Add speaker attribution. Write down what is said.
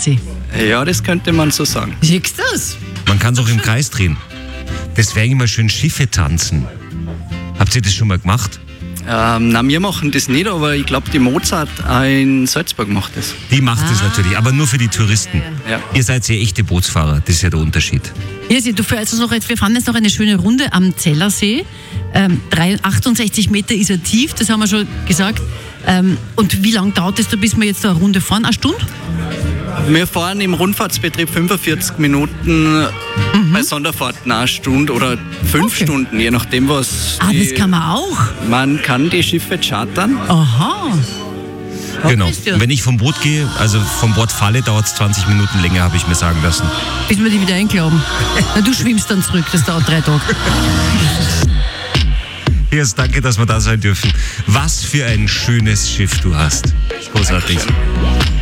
Speaker 1: Zellersee.
Speaker 2: Ja, das könnte man so sagen.
Speaker 1: Siehst du das?
Speaker 3: Man kann es auch im Kreis drehen. Das wäre immer schön Schiffe tanzen. Habt ihr das schon mal gemacht?
Speaker 2: Na, wir machen das nicht, aber ich glaube, die Mozart in Salzburg macht das.
Speaker 3: Die macht das natürlich, aber nur für die Touristen.
Speaker 2: Ja.
Speaker 3: Ihr seid ja echte Bootsfahrer, das ist ja der Unterschied.
Speaker 1: Hirsi, du fährst uns noch, wir fahren jetzt noch eine schöne Runde am Zellersee. 68 Meter ist er tief, das haben wir schon gesagt. Und wie lange dauert es da, bis wir jetzt da eine Runde fahren? Eine Stunde?
Speaker 2: Wir fahren im Rundfahrtsbetrieb 45 Minuten, bei Sonderfahrten eine Stunde oder 5 Stunden, je nachdem was.
Speaker 1: Das kann man auch.
Speaker 2: Man kann die Schiffe chartern.
Speaker 1: Aha.
Speaker 3: Genau.
Speaker 1: Wisst ihr?
Speaker 3: Wenn ich vom Boot gehe, also vom Bord falle, dauert es 20 Minuten länger, habe ich mir sagen lassen.
Speaker 1: Bis wir die wieder einglauben. Na, du schwimmst dann zurück, das dauert 3 Tage.
Speaker 3: Hirsi, danke, dass wir da sein dürfen. Was für ein schönes Schiff du hast. Großartig.
Speaker 2: Dankeschön.